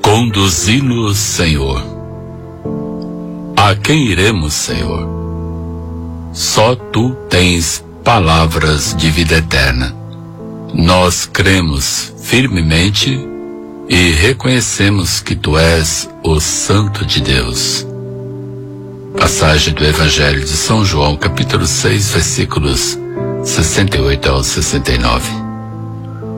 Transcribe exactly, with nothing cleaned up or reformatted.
Conduzi-nos, Senhor. A quem iremos, Senhor? Só Tu tens palavras de vida eterna. Nós cremos firmemente e reconhecemos que Tu és o Santo de Deus. Passagem do Evangelho de São João, capítulo seis, versículos sessenta e oito ao sessenta e nove.